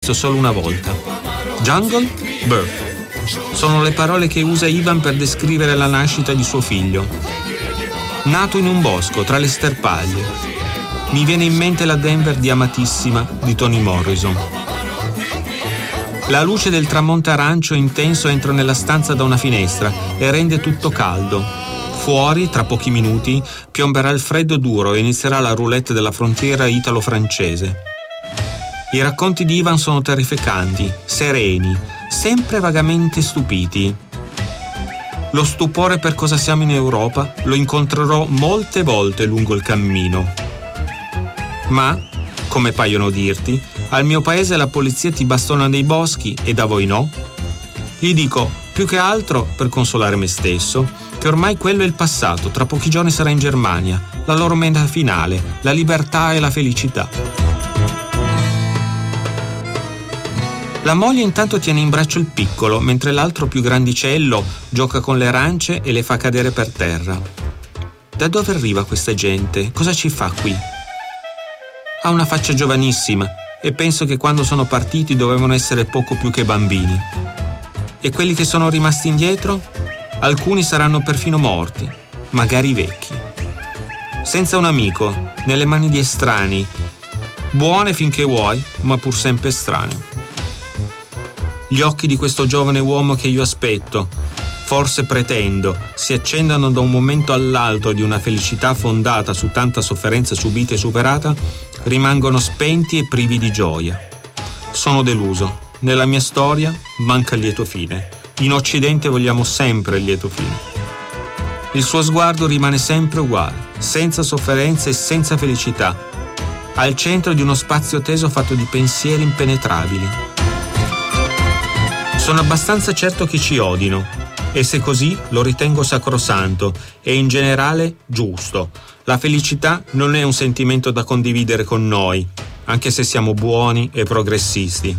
visto solo una volta. Jungle? Birth. Sono le parole che usa Ivan per descrivere la nascita di suo figlio. Nato in un bosco, tra le sterpaglie. Mi viene in mente la Denver di Amatissima di Toni Morrison. La luce del tramonto arancio intenso entra nella stanza da una finestra e rende tutto caldo. Fuori, tra pochi minuti, piomberà il freddo duro e inizierà la roulette della frontiera italo-francese. I racconti di Ivan sono terrificanti, sereni, sempre vagamente stupiti. Lo stupore per cosa siamo in Europa lo incontrerò molte volte lungo il cammino. Ma, come paiono dirti, al mio paese la polizia ti bastona nei boschi e da voi no? Gli dico, più che altro, per consolare me stesso, che ormai quello è il passato, tra pochi giorni sarà in Germania, la loro meta finale, la libertà e la felicità. La moglie intanto tiene in braccio il piccolo, mentre l'altro più grandicello gioca con le arance e le fa cadere per terra. Da dove arriva questa gente? Cosa ci fa qui? Ha una faccia giovanissima e penso che quando sono partiti dovevano essere poco più che bambini. E quelli che sono rimasti indietro? Alcuni saranno perfino morti, magari vecchi. Senza un amico, nelle mani di estranei, buone finché vuoi, ma pur sempre estraneo. Gli occhi di questo giovane uomo che io aspetto, forse pretendo, si accendano da un momento all'altro di una felicità fondata su tanta sofferenza subita e superata, rimangono spenti e privi di gioia. Sono deluso. Nella mia storia manca il lieto fine. In Occidente vogliamo sempre il lieto fine. Il suo sguardo rimane sempre uguale, senza sofferenza e senza felicità, al centro di uno spazio teso fatto di pensieri impenetrabili. Sono abbastanza certo che ci odino, e se così lo ritengo sacrosanto e in generale giusto. La felicità non è un sentimento da condividere con noi, anche se siamo buoni e progressisti.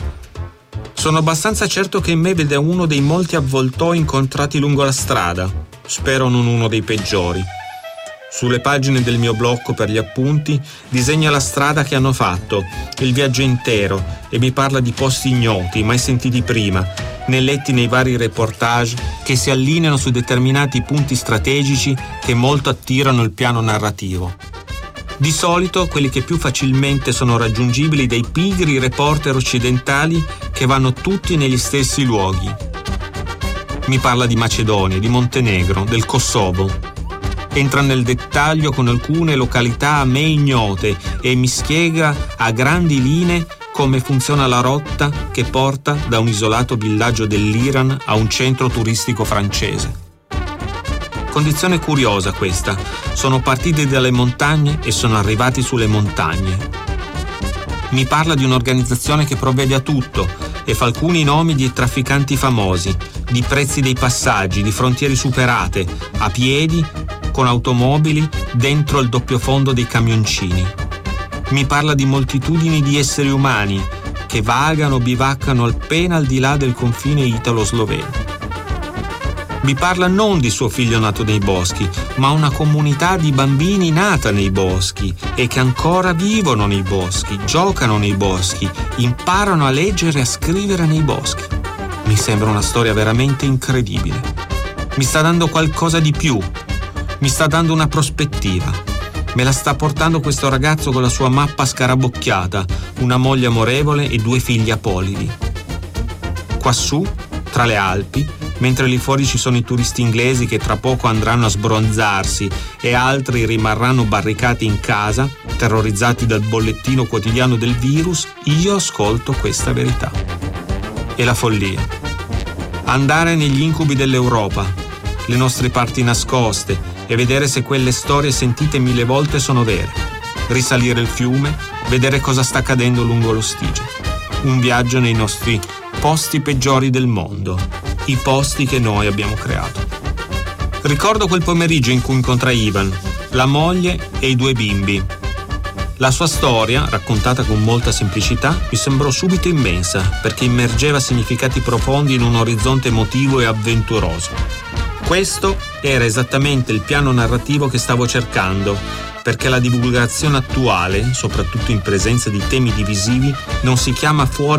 Sono abbastanza certo che in me vede uno dei molti avvoltoi incontrati lungo la strada, spero non uno dei peggiori. Sulle pagine del mio blocco per gli appunti disegna la strada che hanno fatto, il viaggio intero, e mi parla di posti ignoti, mai sentiti prima, né letti nei vari reportage che si allineano su determinati punti strategici che molto attirano il piano narrativo. Di solito quelli che più facilmente sono raggiungibili dai pigri reporter occidentali che vanno tutti negli stessi luoghi. Mi parla di Macedonia, di Montenegro, del Kosovo. Entra nel dettaglio con alcune località a me ignote e mi spiega a grandi linee come funziona la rotta che porta da un isolato villaggio dell'Iran a un centro turistico francese. Condizione curiosa questa. Sono partiti dalle montagne e sono arrivati sulle montagne. Mi parla di un'organizzazione che provvede a tutto e fa alcuni nomi di trafficanti famosi, di prezzi dei passaggi, di frontiere superate, a piedi, con automobili, dentro il doppio fondo dei camioncini. Mi parla di moltitudini di esseri umani che vagano o bivaccano appena al di là del confine italo-sloveno. Mi parla non di suo figlio nato nei boschi, ma una comunità di bambini nata nei boschi e che ancora vivono nei boschi, giocano nei boschi, imparano a leggere e a scrivere nei boschi. Mi sembra una storia veramente incredibile. Mi sta dando qualcosa di più. Mi sta dando una prospettiva. Me la sta portando questo ragazzo con la sua mappa scarabocchiata, una moglie amorevole e 2 figli apolidi. Quassù, tra le Alpi, mentre lì fuori ci sono i turisti inglesi che tra poco andranno a sbronzarsi e altri rimarranno barricati in casa, terrorizzati dal bollettino quotidiano del virus, io ascolto questa verità. E la follia. Andare negli incubi dell'Europa, le nostre parti nascoste, e vedere se quelle storie sentite 1000 volte sono vere. Risalire il fiume, vedere cosa sta accadendo lungo lo Stige. Un viaggio nei nostri posti peggiori del mondo, i posti che noi abbiamo creato. Ricordo quel pomeriggio in cui incontrai Ivan, la moglie e i 2 bimbi. La sua storia, raccontata con molta semplicità, mi sembrò subito immensa, perché immergeva significati profondi in un orizzonte emotivo e avventuroso. Questo era esattamente il piano narrativo che stavo cercando, perché la divulgazione attuale, soprattutto in presenza di temi divisivi, non si chiama fuori